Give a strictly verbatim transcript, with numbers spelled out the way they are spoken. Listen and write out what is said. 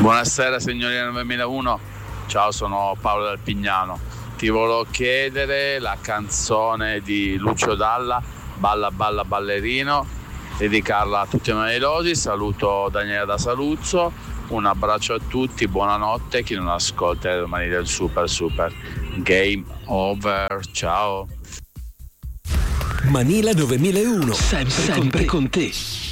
Buonasera signorina novemilauno, ciao, sono Paolo dal Pignano. Ti volevo chiedere la canzone di Lucio Dalla, Balla Balla Ballerino, dedicarla a tutti i malerosi. Saluto Daniela da Saluzzo, un abbraccio a tutti, buonanotte, chi non ascolta le domani del Super Super. Game over, ciao. Manila novemilauno, sempre, sempre con te.